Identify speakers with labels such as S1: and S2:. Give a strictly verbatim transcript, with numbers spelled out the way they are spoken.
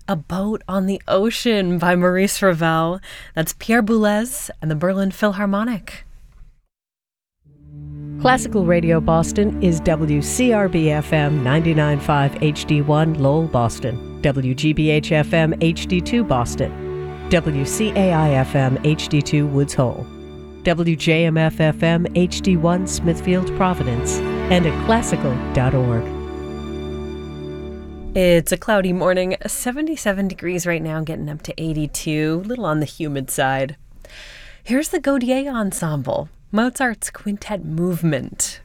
S1: A Boat on the Ocean by Maurice Ravel. That's Pierre Boulez and the Berlin Philharmonic.
S2: Classical Radio Boston is W C R B F M ninety-nine point five H D one Lowell, Boston, W G B H F M H D two Boston, W C A I F M H D two Woods Hole, W J M F F M H D one Smithfield, Providence, and at classical dot org.
S1: It's a cloudy morning, seventy-seven degrees right now, getting up to eighty-two, a little on the humid side. Here's the Gaudier Ensemble, Mozart's Quintet Movement.